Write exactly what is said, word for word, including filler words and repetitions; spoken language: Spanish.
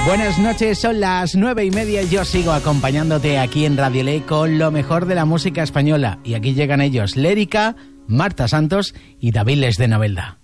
Buenas noches, son las nueve y media y yo sigo acompañándote aquí en Radio Ley con lo mejor de la música española. Y aquí llegan ellos, Lérica, Marta Santos y David Les de Novelda.